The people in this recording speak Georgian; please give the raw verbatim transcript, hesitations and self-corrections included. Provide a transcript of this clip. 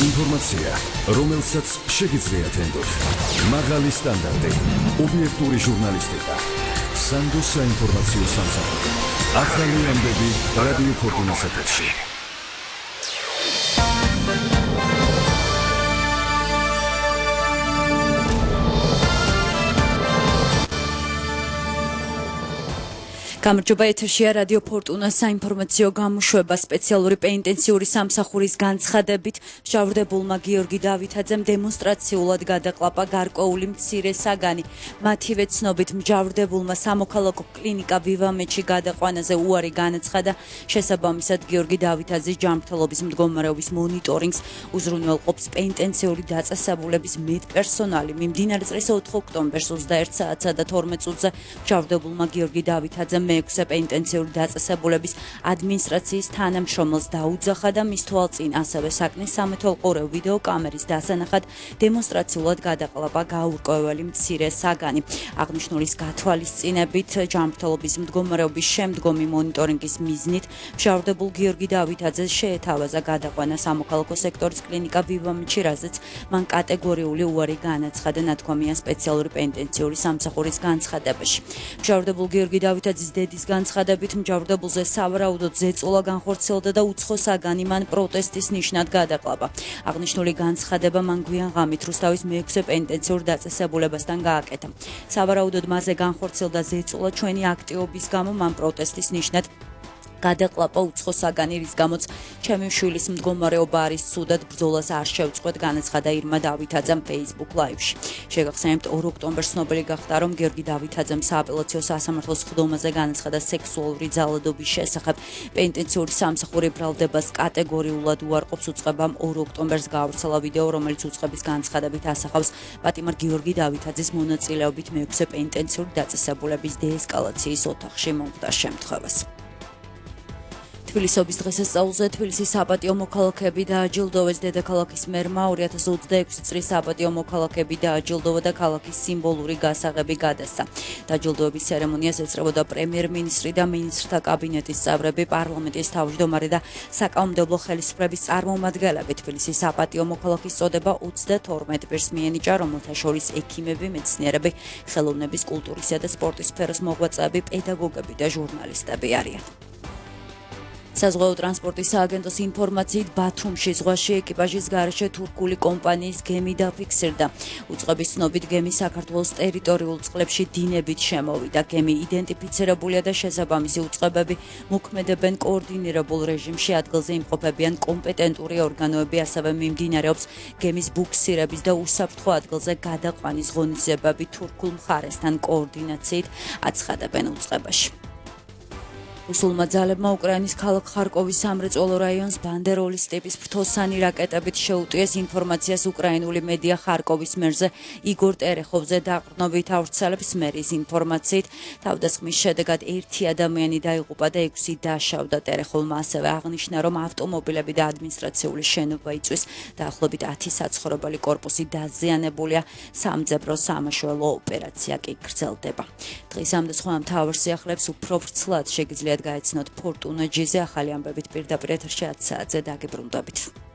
ინფორმაცია, რომელსაც შეგიძლიათ ენდოთ. მაღალი სტანდარტი, ობიექტური ჟურნალისტიკა. სანდოს საინფორმაციო სამსახური. ახალი ამბები რადიო ფორტუნას ეთერში. გამარჯობა, ეთერშია რადიო ფორტუნას საინფორმაციო გამოშვება სპეციალური პენიტენციური სამსახურის განცხადებით მჟავრდებულმა გიორგი დავითაძემ დემონსტრაციულად გადაყლაპა გარკვეული მცირე საგანი. მათივე ცნობით მჟავრდებულმა სამოქალაქო კლინიკა ვივამეთში გადაყვანაზე უარი განაცხადა. შესაბამისად გიორგი დავითაძის ჯანმრთელობის მდგომარეობის მონიტორინგს უზრუნველყოფს პენიტენციური დაწესებულების მედპერსონალი. მიმდინარე წლის ოთხ ოქტომბერს ოცდაერთ საათსა და თორმეტ წუთზე მჟავრდებულმა გიორგი დავითაძემ მეექვსე პენიტენციური დაწესებულების ადმინისტრაციის თანამშრომელს დაუძახა და მის თვალწინ ასევე საკნის სამეთვალყურეო ვიდეო კამერის დასანახად დემონსტრაციულად გადაყლაპა გაურკვეველი მცირე საგანი. აღნიშნულის გათვალისწინებით ჯანმრთელობის მდგომარეობის შემდგომი მონიტორინგის მიზნით მჟავრდებულ გიორგი დავითაძეს შეეთავაზა გადაყვანა სამოქალაქო სექტორის კლინიკა ვივამეთში, რაზეც მან კატეგორიული უარი განაცხადა ნათქვამია სპეციალური პენიტენციური სამსახურის განცხადებაში. მჟავრდებულ გიორგი დავითაძის დედის განცხადებით მჟავრდებულზე სავარაუდოდ ზეწოლა განხორციელდა და უცხო საგანი მან პროტესტის ნიშნად გადაყლაპა. აღნიშნული განცხადება მან გვიან ღამით რუსთავის მეექვსე პენიტენციურ დაწესებულებასთან გააკეთა. სავარაუდოდ მასზე განხორციელდა ზეწოლა ჩვენი აქტივობის გამო მან პროტესტის ნიშნად გადაყლაპა უცხო საგანი, რის გამოც ჩემი შვილის მდგომარეობა არის ცუდად, ბრძოლას არ შევწყვეტ, განაცხადა ირმა დავითაძემ Facebook Live-ში. შეგახსენებთ, ორ ოქტომბერს ცნობილი გახდა, რომ გიორგი დავითაძემ სააპელაციო სასამართლოს სხდომაზე განაცხადა სექსუალური ძალადობის შესახებ. პენიტენციური სამსახური ბრალდებას კატეგორიულად უარყოფს. უწყებამ ორ ოქტომბერს გაავრცელა ვიდეო, რომელიც უწყების განცხადებით ასახავს პატიმარ გიორგი დავითაძის მონაწილეობით მეექვსე პენიტენციური დაწესებულების დეესკალაციის ოთახში მომხდარ შემთხვევას. თბილისობის დღესასწაულზე თბილისის საპატიო მოქალაქეები დააჯილდოვეს. დედაქალაქის მერმა ორი ათას ოცდაექვსი წლის საპატიო მოქალაქეები დააჯილდოვა და ქალაქის სიმბოლური გასაღები გადასცა. დაჯილდოების ცერემონიას ეწრებოდა პრემიერ-მინისტრი და მინისტრთა კაბინეტის წევრები, პარლამენტის თავმჯდომარე და საკანონმდებლო ხელისუფლების წარმომადგენლები. თბილისის საპატიო მოქალაქის წოდება ოცდათორმეტ პირს მიენიჭა, რომელთა შორის ექიმები, მეცნიერები, ხელოვნების, კულტურისა და სპორტის სფეროს მოღვაწეები, პედაგოგები და ჟურნალისტები არიან. საზღვაო ტრანსპორტის სააგენტოს ინფორმაციით ბათუმში ზღვაში ეკიპაჟის გარეშე თურქული კომპანიის გემი დაფიქსირდა. უწყების ცნობით გემი საქართველოს ტერიტორიულ წყლებში დინებით შემოვიდა. გემი იდენტიფიცირებულია და შესაბამისი უწყებები მოქმედებენ კოორდინირებულ რეჟიმში, ადგილზე იმყოფებიან კომპეტენტური ორგანოები, ასევე მიმდინარეობს გემის ბუქსირების და უსაფრთხო ადგილზე გადაყვანის ღონისძიებები თურქულ მხარესთან კოორდინაციით აცხადებენ უწყებაში. რუსულმა ძალებმა უკრაინის ქალაქ ხარკოვის სამრეწველო რაიონს ბანდეროლის ტიპის ფრთოსანი რაკეტებით შეუტიეს. ინფორმაციას უკრაინული მედია ხარკოვის მერზე იგორ ტერეხოვზე დაყრდნობით ავრცელებს. მერის ინფორმაციით თავდასხმის შედეგად ერთი ადამიანი დაიღუპა და ექვსი დაშავდა. ტერეხოვმა ასევე აღნიშნა, რომ ავტომობილები და ადმინისტრაციული შენობა იწვის. დაახლოებით ათი საცხოვრებელი კორპუსი დაზიანებულია. სამძებრო სამაშველო ოპერაცია კი გრძელდება. დღისამდე სხვა მთავარ სიახლეებს უფრო ვრცლად შეგიძლიათ გაეცნოთ ფორტუნა ჯიზე. ახალი ამბებით პირდაპირ ეთერში ათი საათზე დაგიბრუნდებით.